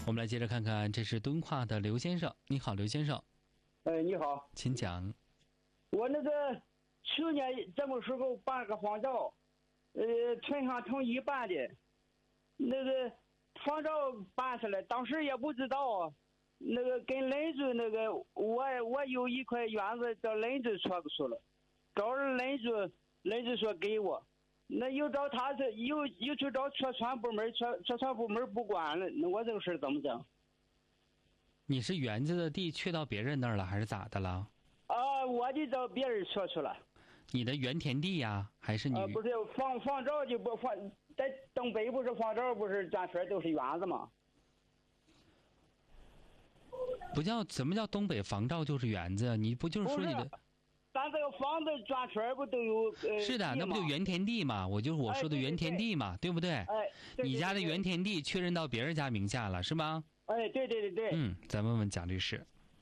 我们来接着看看，这是敦化的刘先生。你好，刘先生。 你好， 请讲。 我那个去年这个时候办了个房照，村上统一办的，那个房照办下来，当时也不知道，那个跟邻居那个我有一块园子叫邻居说过去了，找人邻居说给我，那又找他这又去找车船部门，车船部门不管了，那我这个事怎么整？ 你是园子的地去到别人那儿了，还是咋的了？ 我就找别人说去了。 你的原田地呀，还是你？ 不是房照就不房，在东北不是房照不是转圈都是园子吗？ 不叫什么叫东北房照就是园子？你不就是说你的？ 咱这个房子转圈不都有是的，那不就原田地嘛？我说的原田地嘛，对不对？ 对， 你家的原田地确认到别人家名下了，是吗？ 对。 咱问问蒋律师。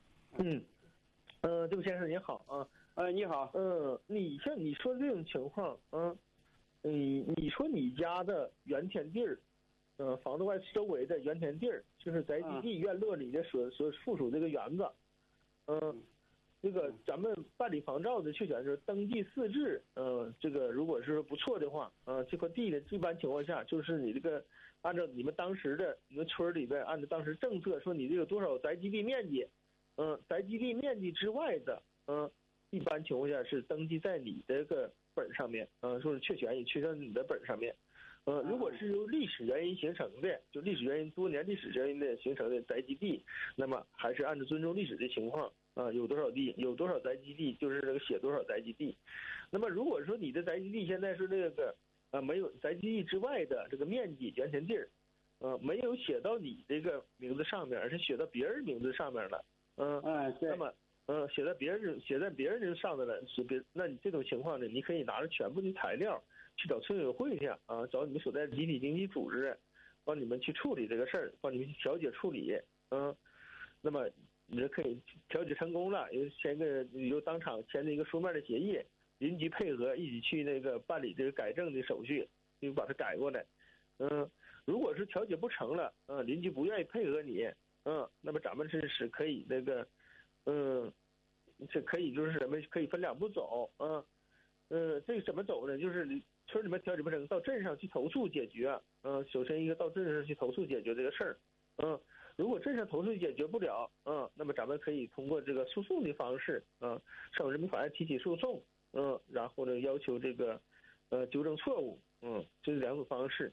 这位先生您好啊。 你好。 你像你说的这种情况你说你家的原田地儿，房子外周围的原田地儿，就是宅基地院落里的所附属这个园子，这个咱们办理房照的确权是登记四制，这个如果是不错的话，这块地的一般情况下就是你这个按照你们当时的你们村里边按照当时政策说你这有多少宅基地面积，宅基地面积之外的，一般情况下是登记在你这个本上面，说是确权也确在你的本上面。如果是由历史原因形成的，就历史原因多年历史原因的形成的宅基地，那么还是按照尊重历史的情况有多少地有多少宅基地，就是这个写多少宅基地。那么如果说你的宅基地现在是这个没有宅基地之外的这个面积原田地儿，没有写到你这个名字上面，而是写到别人名字上面了，那么写在别人上的了，那你这种情况呢，你可以拿着全部的材料去找村委会去找你们所在的集体经济组织，帮你们去处理这个事儿，帮你们去调解处理，那么你就可以调解成功了，有当场签的一个书面的协议，邻居配合一起去那个办理这个改正的手续，就把它改过来。如果是调解不成了，邻居不愿意配合你，那么咱们是可以那个。这可以就是什么？可以分两步走这个怎么走呢？就是村里面调解不成，到镇上去投诉解决。首先一个到镇上去投诉解决这个事儿。如果镇上投诉解决不了，那么咱们可以通过这个诉讼的方式，上人民法院提起诉讼，然后呢要求这个纠正错误，这是两种方式。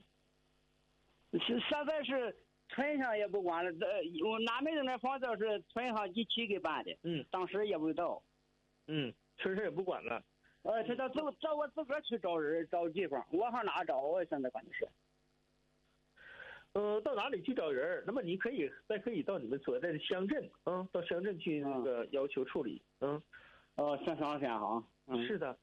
现在是。村上也不管了，我哪没有那房照是村上集体给办的，当时也不知道， 村上也不管了， 他找我自个儿去找人找地方，我上哪找？我现在关键是， 到哪里去找人？那么你可以到你们所在的乡镇到乡镇去那个要求处理， 上乡县哈， 是的，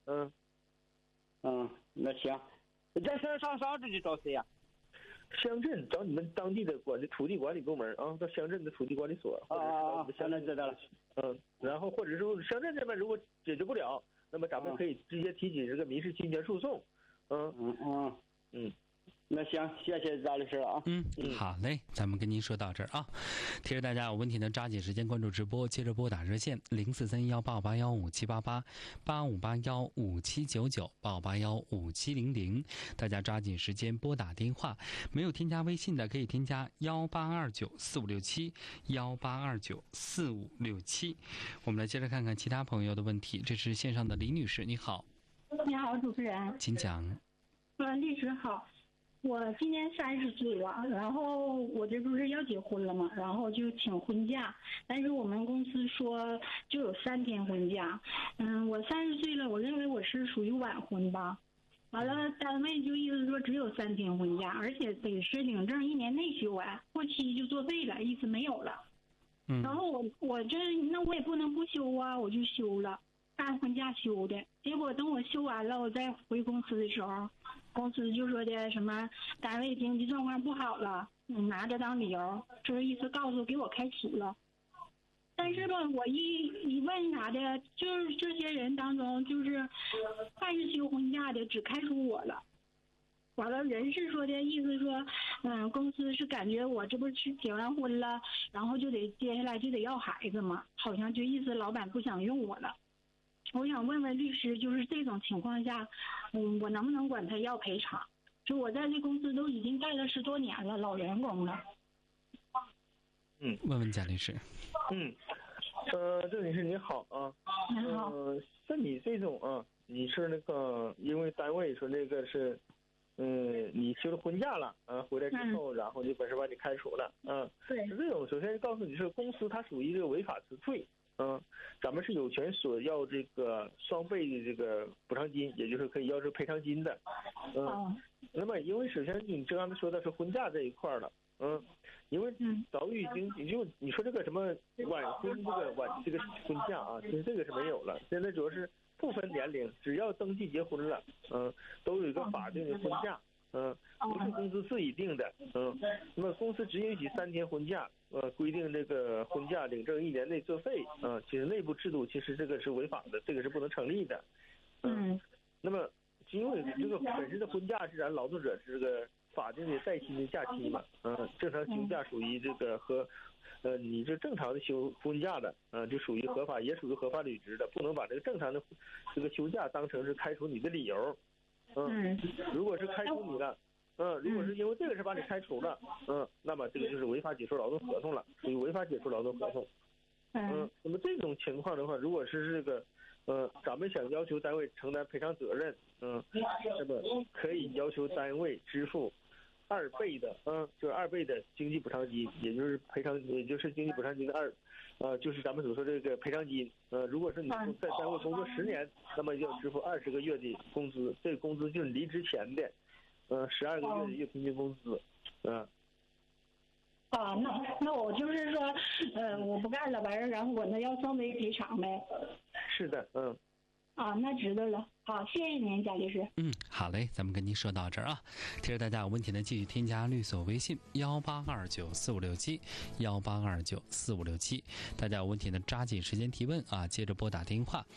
那行，这事上镇去找谁呀？ 乡镇找你们当地的土地管理部门到乡镇的土地管理所，或者是到你们乡镇知道了。 然后或者说乡镇这边如果解决不了，那么咱们可以直接提起这个民事侵权诉讼。 那行，谢谢张律师啊。 好嘞，咱们跟您说到这儿啊。提示大家有问题呢，抓紧时间关注直播，接着拨打热线0431858157888581579985815700，大家抓紧时间拨打电话。没有添加微信的可以添加1829456718294567。我们来接着看看其他朋友的问题。这是线上的李女士，你好。 你好，主持人， 请讲。 律师好。我今年30岁了，然后我这不是要结婚了嘛，然后就请婚假，但是我们公司说就有3天婚假。我30岁了，我认为我是属于晚婚吧。完了，单位就意思说只有3天婚假，而且得是领证1年内休完，过期就作废了，意思没有了。然后我也不能不休啊，我就休了。按婚假休的，结果等我休完了，我再回公司的时候，公司就说的什么单位经济状况不好了，拿着当理由，就是意思告诉给我开除了。但是吧，我一问啥的，就是这些人当中，就是凡是休婚假的，只开除我了。 完了，人事说的意思说，公司是感觉我这不是结完婚了，然后就得接下来就得要孩子嘛，好像就意思老板不想用我了。我想问问律师，就是这种情况下，我能不能管他要赔偿？就我在这公司都已经待了10多年了，老员工了。 问问贾律师。 这个女士你好啊。 你好。 像你这种啊，你是那个因为单位说那个是，你休了婚假了啊，回来之后，然后就本身把你开除了啊。 对。 这种首先告诉你是公司它属于这个违法辞退。咱们是有权索要这个双倍的这个补偿金，也就是可以要求赔偿金的。那么因为首先你刚才说的是婚假这一块了，因为早已经就你说这个什么晚婚这个婚假啊，其实这个是没有了。现在主要是不分年龄，只要登记结婚了，都有一个法定的婚假。不是公司自己定的。那么公司只允许3天婚假，规定这个婚假领证1年内作废。其实内部制度其实这个是违法的，这个是不能成立的。那么因为这个本身的婚假是咱劳动者这个法定的带薪的假期嘛，正常休假属于这个和你这正常的休婚假的，就属于合法，也属于合法履职的，不能把这个正常的这个休假当成是开除你的理由。如果是开除你了，如果是因为这个是把你开除了，那么这个就是违法解除劳动合同了，属于违法解除劳动合同。那么这种情况的话，如果是这个，咱们想要求单位承担赔偿责任，那么可以要求单位支付2倍的，就是2倍的经济补偿金，也就是经济补偿金的就是咱们所说这个赔偿金。如果是你在单位工作10年，那么要支付20个月的工资，这个工资就是离职前的12个月的月平均工资。 那我就是说，我不干了，完事然后我那要双倍赔偿呗。 是的。 那知道了。好，谢谢您，贾律师。 好嘞，咱们跟您说到这儿啊。提示大家有问题呢，继续添加律所微信18294567，18294567。大家有问题呢，抓紧时间提问啊，接着拨打电话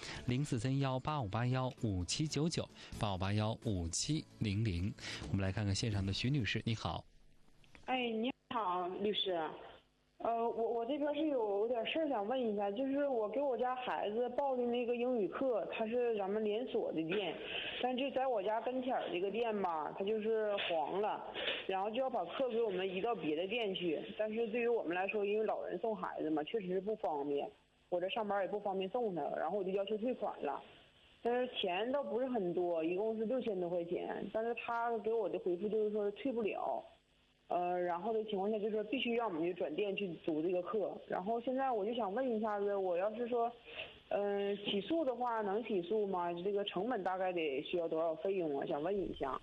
043185815799，85815700。我们来看看线上的徐女士，你好。 你好，律师。我这边是有点事儿想问一下，就是我给我家孩子报的那个英语课，它是咱们连锁的店，但就在我家跟前儿这个店吧，它就是黄了，然后就要把课给我们移到别的店去。但是对于我们来说，因为老人送孩子嘛，确实是不方便，我这上班也不方便送他，然后我就要求退款了。但是钱倒不是很多，一共是6000多块钱，但是他给我的回复就是说退不了。然后的情况下就是说必须让我们去转店去读这个课。然后现在我就想问一下子，我要是说，起诉的话能起诉吗？这个成本大概得需要多少费用啊？想问一下。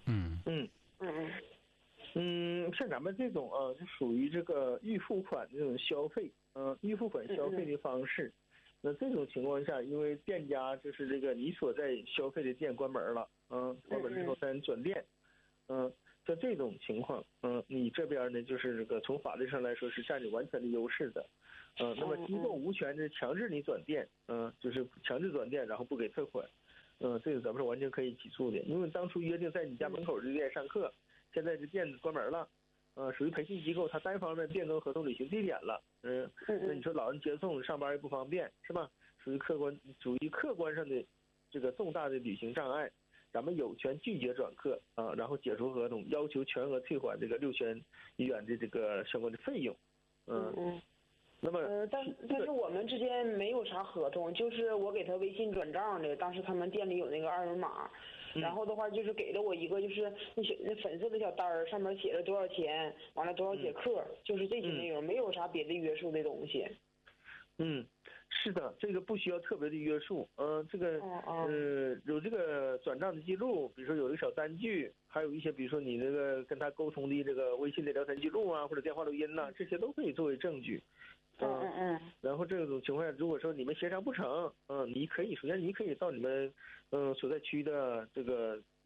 像咱们这种就属于这个预付款这种消费，预付款消费的方式。那这种情况下，因为店家就是这个你所在消费的店关门了，关门之后才能转店，像这种情况，你这边呢就是这个从法律上来说是占有完全的优势的，那么机构无权的强制你转店，就是强制转店然后不给退款，这个咱们是完全可以起诉的，因为当初约定在你家门口这店上课，现在这店关门了，属于培训机构，他单方面变更合同履行地点了，那你说老人接送上班也不方便是吧？属于客观上的这个重大的履行障碍。咱们有权拒绝转课然后解除合同，要求全额退还这个6000余元的这个相关的费用。那么但是我们之间没有啥合同，就是我给他微信转账的，当时他们店里有那个2维码，然后的话就是给了我一个就是那粉色的小单儿，上面写了多少钱，完了多少节课，就是这些内容，没有啥别的约束的东西。 是的，这个不需要特别的约束，这个有这个转账的记录，比如说有一个小单据，还有一些比如说你那个跟他沟通的这个微信的聊天记录啊，或者电话录音呐，这些都可以作为证据。然后这种情况下，如果说你们协商不成，首先你可以到你们所在区的这个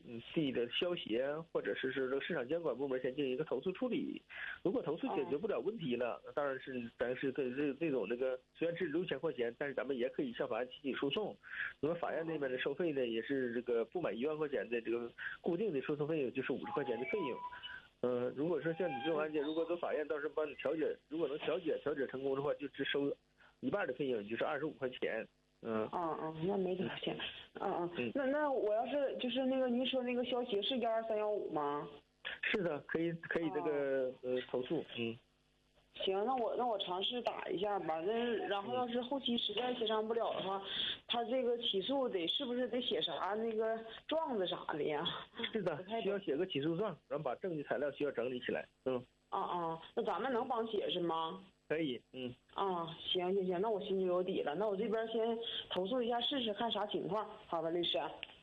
递的消协或者是这个市场监管部门先进行一个投诉处理。如果投诉解决不了问题了，当然是咱是这种虽然是6000块钱，但是咱们也可以向法院提起诉讼。那么法院那边的收费呢，也是这个不满1万块钱的这个固定的诉讼费用，就是50块钱的费用。如果说像你这种案件，如果到法院到时候帮你调解，如果能调解成功的话，就只收1半的费用，就是25块钱。 那没多少钱。那我要是就是那个您说那个消协是12315吗？ 是的，可以这个投诉。 行，那我尝试打一下吧。然后要是后期实在协商不了的话，他这个起诉是不是得写啥那个状子啥的呀？ 是的，需要写个起诉状，然后把证据材料需要整理起来。 那咱们能帮写是吗？ 可以。 行，那我心里有底了。那我这边先投诉一下试试，看啥情况。好吧，律师。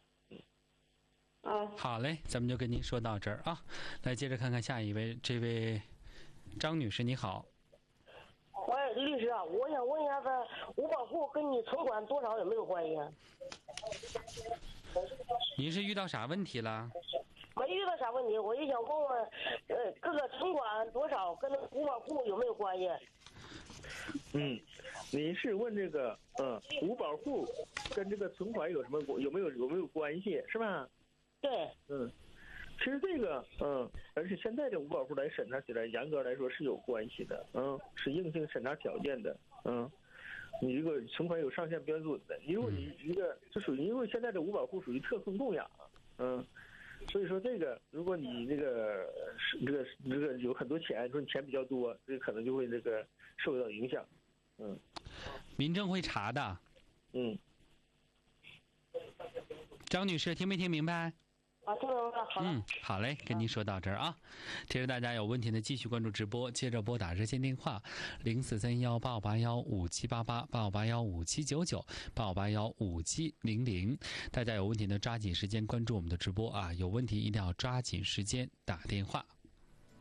好嘞，咱们就跟您说到这儿啊。来，接着看看下一位，这位张女士，你好。 喂，律师啊，我想问一下，五保户跟你存款多少有没有关系？ 您是遇到啥问题了？ 没遇到啥问题，我就想问问，各个存款多少跟五保户有没有关系？ 您是问这个五保户跟这个存款有没有关系是吧？ 对。 其实这个而且现在这五保户来审查起来，严格来说是有关系的，是硬性审查条件的，你这个存款有上限标准的，如果你一个就属于，因为现在这五保户属于特困供养，所以说这个如果你这个有很多钱，说你钱比较多，这可能就会受到影响。 民政会查的。张女士，听没听明白？ 听明白了。好了。 好嘞，跟您说到这儿啊。接着大家有问题呢，继续关注直播，接着拨打热线电话0431858157888581579985815700。大家有问题呢，抓紧时间关注我们的直播啊！有问题一定要抓紧时间打电话。